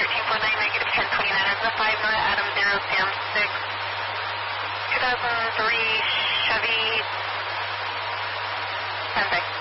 1349, negative 1029, that's a 5 Nora Adam 0 Sam 6, 2003 Chevy Sandbag.